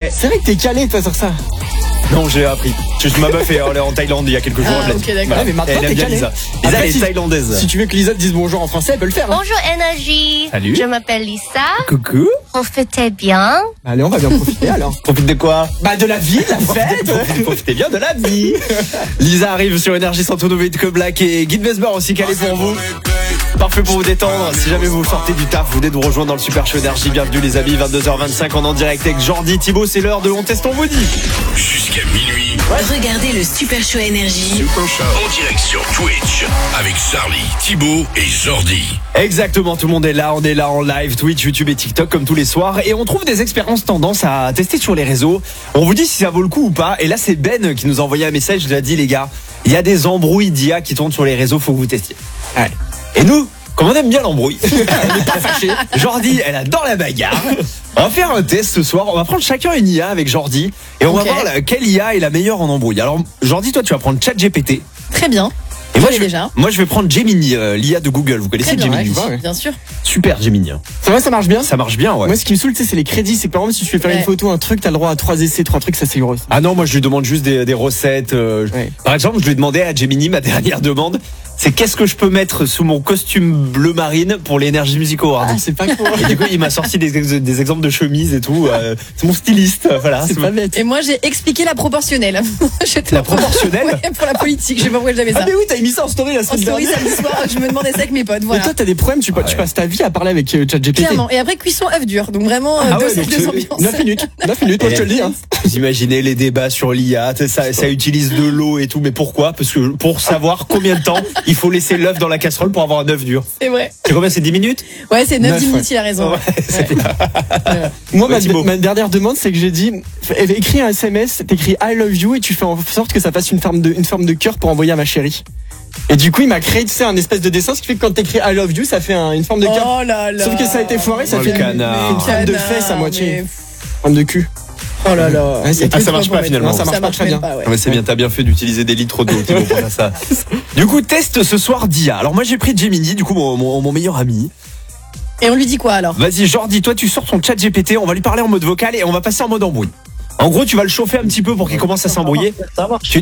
C'est vrai que t'es calé toi sur ça. Non, j'ai appris. Ma meuf est en Thaïlande il y a quelques jours. Ah, ok, d'accord. Ouais, mais maintenant Elle aime t'es bien calé. Lisa. Après, Lisa elle est thaïlandaise. Si tu veux que Lisa te dise bonjour en français, elle peut le faire. Hein. Bonjour Énergie. Salut. Je m'appelle Lisa. Coucou. Profitez bien. Allez, on va bien profiter alors. Profite de quoi? Bah de la vie, de la fête. Profitez bien de la vie. Lisa arrive sur Énergie sans Nouvelle que Black et Guy Vesber aussi calé pour vous. Parfait pour vous détendre. Si jamais vous sortez du taf, vous venez de nous rejoindre dans le Super Show Énergie. Bienvenue les amis, 22h25 en direct avec Jordi, Thibaut. C'est l'heure de On Teste, on vous dit. Jusqu'à minuit. Regardez le Super Show Énergie En direct sur Twitch avec Charlie, Thibaut et Jordi. Exactement, tout le monde est là. On est là en live, Twitch, YouTube et TikTok comme tous les soirs. Et on trouve des expériences tendances à tester sur les réseaux. On vous dit si ça vaut le coup ou pas. Et là, c'est Ben qui nous a envoyé un message. Il a dit, les gars, il y a des embrouilles d'IA qui tournent sur les réseaux. Faut que vous testiez. Ouais. Et nous, comme on aime bien l'embrouille, on n'est pas fâchés. Jordi, elle adore la bagarre. On va faire un test ce soir. On va prendre chacun une IA avec Jordi. Et on va voir quelle IA est la meilleure en embrouille. Alors, Jordi, toi, tu vas prendre ChatGPT. Très bien. Et moi, déjà. Moi, je vais prendre Gemini, l'IA de Google. Vous connaissez Très bien, Gemini? ouais, bien sûr. Super Gemini. C'est vrai, ça marche bien. Ça marche bien, ouais. Moi, ce qui me saoule, c'est les crédits. C'est que par exemple, si tu fais faire une photo, un truc, t'as le droit à 3 essais, 3 trucs, ça c'est gros. Ah non, moi je lui demande juste des recettes. Ouais. Par exemple, je lui ai demandé à Gemini, ma dernière demande, c'est qu'est-ce que je peux mettre sous mon costume bleu marine pour l'Energy Music Award. Ah, c'est pas cool. Et du coup, il m'a sorti des exemples de chemises et tout. C'est mon styliste, voilà. C'est pas bête. Et moi, j'ai expliqué la proportionnelle. La proportionnelle? Ouais, pour la politique. Je sais pas pourquoi j'avais ça. Ah mais oui, t'as mis ça en story la En semaine story dernière. samedi soir, je me demandais ça avec mes potes. Mais Voilà. toi, t'as des problèmes, tu passes ta vie à parler avec ChatGPT. Clairement. Et après, cuisson œuf dur. Donc vraiment, deux ambiances. 9 minutes, moi je te le dis. Hein. Vous imaginez les débats sur l'IA, ça utilise de l'eau et tout, mais pourquoi? Parce que pour savoir combien de temps il faut laisser l'œuf dans la casserole pour avoir un œuf dur. C'est vrai. C'est combien? C'est 10 minutes? Ouais, c'est 9-10 9, minutes, il a raison. Ouais, c'est bien. Moi, Ouais, Thibaut. ma dernière demande, c'est que j'ai dit, écris un SMS, t'écris I love you et tu fais en sorte que ça fasse une forme de cœur pour envoyer à ma chérie. Et du coup, il m'a créé, tu sais, un espèce de dessin, ce qui fait que quand t'écris I love you, ça fait une forme de cœur. Oh là là. Sauf que ça a été foiré, ça Oh, fait le canard. une forme de fesse à moitié. Forme de cul. Oh là là. Ouais, c'est ça marche pas finalement. Non, ça marche pas très bien. Pas, ouais. Ouais, c'est bien, t'as bien fait d'utiliser des litres d'eau Thibaut, pour faire ça. Du coup, test ce soir d'IA. Alors moi j'ai pris Gemini, du coup mon meilleur ami. Et on lui dit quoi alors? Vas-y Jordi, toi tu sors ton chat GPT, on va lui parler en mode vocal et on va passer en mode embrouille. En gros tu vas le chauffer un petit peu pour qu'il commence à s'embrouiller. Ça marche.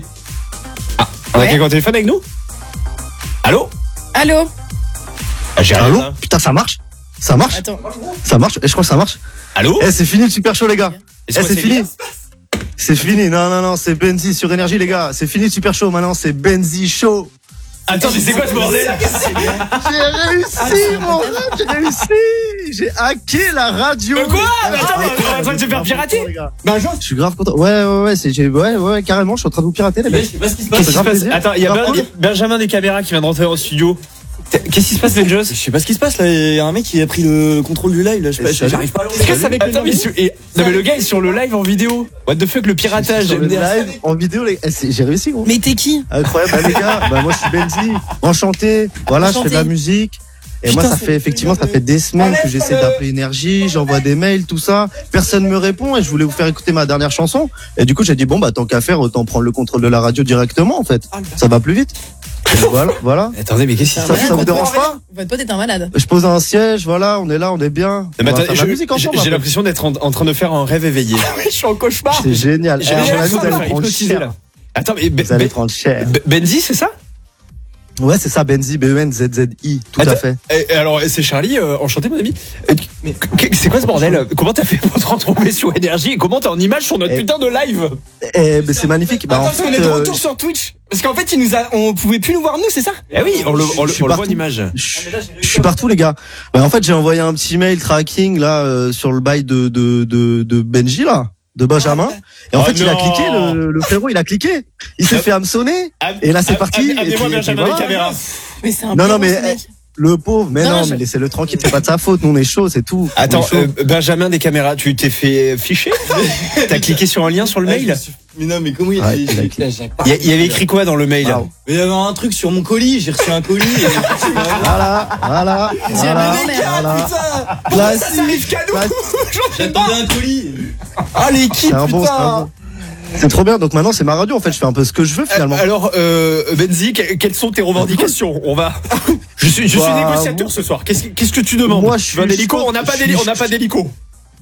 On a quelqu'un au téléphone avec nous? Allô? Allô? J'ai rien, Allô? hein. Putain, ça marche? Ça marche? Attends. Ça marche? Et je crois que ça marche. Allô? Eh, c'est fini le super show, les gars. Et Eh, c'est fini. l'IA? C'est fini. Non, c'est Benzi sur Énergie, les gars. C'est fini le super show. Maintenant, c'est Benzi Show. Attends, mais c'est quoi ce bordel? J'ai réussi, mon rêve. J'ai réussi. J'ai hacké la radio. Quoi? Mais attends, on est en train de se faire pirater? Ben, genre, Je suis grave content. Ouais, carrément. Je suis en train de vous pirater, les mecs. Qu'est-ce qui se passe? Attends, il y a Benjamin des caméras qui vient de rentrer en studio. Qu'est-ce qui se passe, Benjos? Je sais pas ce qui se passe là, il y a un mec qui a pris le contrôle du live là, j'arrive pas à qu'est-ce que ça avec Attends, mais non mais le gars est sur le live en vidéo. What the fuck, le piratage? Sur le live, en vidéo, les... j'ai réussi, gros. Mais t'es qui? Incroyable, les gars. Moi, je suis Benzi. Enchanté. Voilà, je fais de la musique. Et Putain, moi, ça fait des semaines que j'essaie d'appeler Énergie, j'envoie des mails, tout ça. Personne me répond et je voulais vous faire écouter ma dernière chanson. Et du coup, j'ai dit, bon, bah, tant qu'à faire, autant prendre le contrôle de la radio directement, en fait. Ça va plus vite. Et voilà. Attendez, mais qu'est-ce qui se passe? Ça vous dérange pas? Votre pote est un malade. Je pose un siège, voilà, on est là, on est bien. Mais On va attends, faire de la musique ensemble. j'ai l'impression d'être en train de faire un rêve éveillé. je suis en cauchemar. C'est génial. J'ai Alors, l'impression vous de allez faire prendre hypnotiser cher. là. Attends, mais Vous allez prendre cher. Benzi, c'est ça? Ouais, c'est ça, Benzi, B-E-N-Z-Z-I, tout à fait. Et alors, c'est Charlie, enchanté mon ami. Mais c'est quoi ce bordel? Comment t'as fait pour te retrouver sur Énergie et comment t'es en image sur notre putain de live? Eh, ben, c'est magnifique. Bah, Attends, en parce qu'on fait, est de retour sur Twitch. Parce qu'en fait, on pouvait plus nous voir nous, c'est ça? Eh oui, on le voit en partout. image. Je suis partout, les gars. Bah, en fait, j'ai envoyé un petit mail tracking, là, sur le bail de Benji, là, de Benjamin. Et en Oh fait, il a non. cliqué, le frérot, il a cliqué. Il s'est fait hameçonner. Et là, c'est parti. Et Amenez-moi puis Benjamin voilà. des caméras. Mais c'est un Non, péro, mais, ce mec. le pauvre, mais Non, non, je- mais laissez-le tranquille, c'est pas de sa faute, nous on est chaud, c'est tout. Attends, On est chaud. Benjamin des caméras, tu t'es fait ficher? T'as cliqué sur un lien sur le mail? Mais non, mais comment il Ouais, a il a Il y avait écrit quoi dans le mail? Waouh. Mais il y avait un truc sur mon colis, j'ai reçu un colis. Voilà. Classique. J'attendais un colis. Ah, l'équipe, C'est un bon, putain. c'est trop bien. Donc maintenant, c'est ma radio. En fait, je fais un peu ce que je veux finalement. Alors, Benzi, quelles sont tes revendications? Je suis Bah, négociateur ce soir. Qu'est-ce que tu demandes? Moi, je Tu veux un suis- hélico? On n'a pas d'hélico.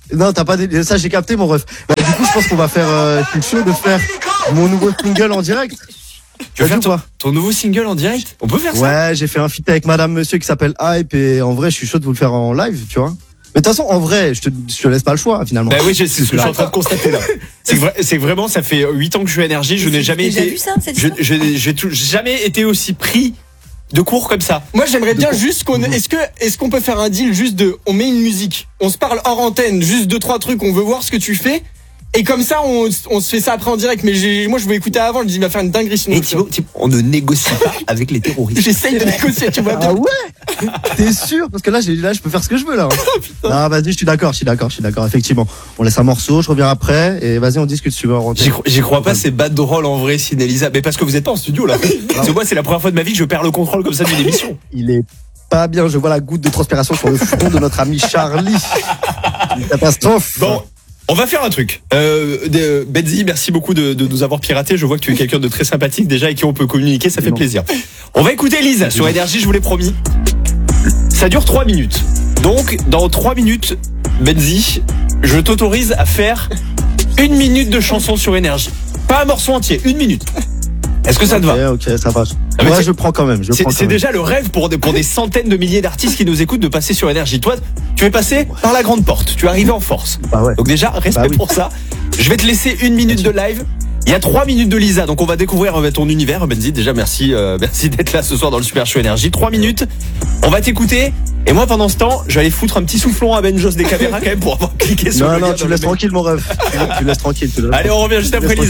Non, t'as pas ça, j'ai capté mon ref. Bah, du coup, je pense qu'on va faire, je suis chaud de faire mon nouveau single en direct. Tu veux faire ou pas ton nouveau single en direct? On peut faire ça? Ouais, j'ai fait un feat avec Madame Monsieur qui s'appelle Hype et en vrai, je suis chaud de vous le faire en live, tu vois. Mais de toute façon, en vrai, je te laisse pas le choix, finalement. Bah oui, c'est ce que je suis en train de constater là. C'est vraiment, ça fait 8 ans que je suis énergie, je n'ai jamais J'ai été, vu ça, cette j'ai jamais été aussi pris de cours comme ça. Moi, j'aimerais bien juste est-ce qu'on peut faire un deal juste on met une musique, on se parle hors antenne, juste 2-3 trucs, on veut voir ce que tu fais. Et comme ça, on se fait ça après en direct. Mais moi, je veux écouter avant. Je dis, il va faire une dinguerie sinon. Et Thibaut, on ne négocie pas avec les terroristes. J'essaye de négocier, tu vois. Ah ouais? T'es sûr? Parce que là, je peux faire ce que je veux, là. Ah, vas-y, je suis d'accord, effectivement. On laisse un morceau, je reviens après, et vas-y, on discute si tu veux. J'y crois pas, c'est bad drôle en vrai, Signe Elisa. Mais parce que vous êtes pas en studio, là. Parce que moi, c'est la première fois de ma vie que je perds le contrôle comme ça d'une émission. Il est pas bien, je vois la goutte de transpiration sur le front de notre ami Charlie. Une catastrophe. Bon. On va faire un truc. Benzi, merci beaucoup de nous avoir piraté. Je vois que tu es quelqu'un de très sympathique déjà et qui on peut communiquer, ça fait plaisir. On va écouter Lisa sur Énergie, je vous l'ai promis. Ça dure 3 minutes. Donc, dans 3 minutes, Benzi, je t'autorise à faire 1 minute de chanson sur Énergie. Pas un morceau entier, 1 minute. Est-ce que ça te va? Ok, ça va. mais Ouais, je prends quand même. C'est déjà le rêve pour des centaines de milliers d'artistes qui nous écoutent de passer sur Énergie. Toi, tu es passé par la grande porte. Tu es arrivé en force. Bah ouais. Donc déjà, respect pour ça. Je vais te laisser 1 minute de live. Il y a 3 minutes de Lisa. Donc on va découvrir ton univers. Benzi, déjà merci d'être là ce soir dans le Super Show Énergie. 3 minutes. On va t'écouter. Et moi, pendant ce temps, je vais aller foutre un petit soufflon à Benjos des caméras quand même pour avoir cliqué sur le lien Non, dans tu le laisses mail. tranquille, mon rêve. Tu laisses tranquille. Allez, on revient juste après Lisa.